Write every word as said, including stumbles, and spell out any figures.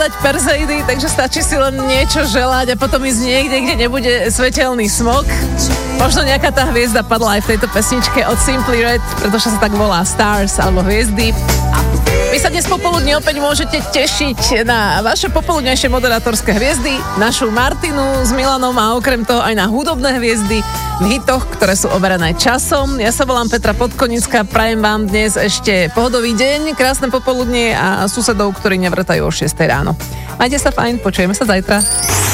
hľadať Perseidy, takže stačí si len niečo želať a potom ísť niekde, kde nebude svetelný smog. Možno nejaká tá hviezda padla aj v tejto pesničke od Simply Red, pretože sa tak volá Stars alebo Hviezdy. Vy sa dnes popoludní opäť môžete tešiť na vaše popoludnejšie moderátorské hviezdy, našu Martinu s Milanom a okrem toho aj na hudobné hviezdy v hitoch, ktoré sú overené časom. Ja sa volám Petra Podkonická, prajem vám dnes ešte pohodový deň, krásne popoludnie a susedov, ktorí nevrtajú o šiestej ráno. Majte sa fajn, počujeme sa zajtra.